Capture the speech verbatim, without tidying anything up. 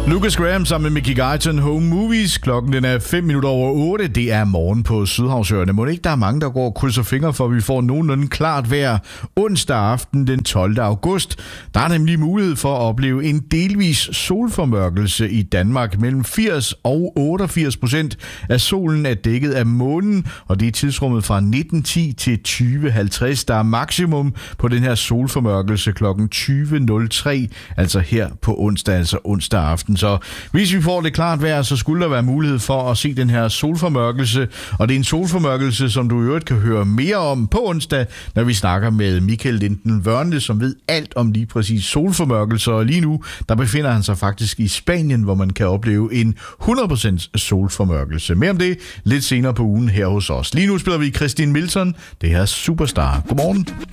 Lucas Graham sammen med Mickey Guyton, Home Movies. Klokken den er fem minutter over otte. Det er morgen på Sydhavsøerne. Må det ikke, der er mange, der går og krydser fingre for, at vi får nogenlunde klart vejr onsdag aften den tolvte august. Der er nemlig mulighed for at opleve en delvis solformørkelse i Danmark. Mellem firs og otteogfirs procent af solen er dækket af månen, og det er tidsrummet fra nitten ti til tyve halvtreds. Der er maksimum på den her solformørkelse klokken tyve nul tre, altså her på onsdag, altså onsdag aften. Så hvis vi får det klart vejr, så skulle der være mulighed for at se den her solformørkelse. Og det er en solformørkelse, som du i øvrigt kan høre mere om på onsdag, når vi snakker med Michael Linden Wørnle, som ved alt om lige præcis solformørkelser. Og lige nu, der befinder han sig faktisk i Spanien, hvor man kan opleve en hundrede procent solformørkelse. Mere om det lidt senere på ugen her hos os. Lige nu spiller vi Christine Milton. Det her Superstar. Godmorgen.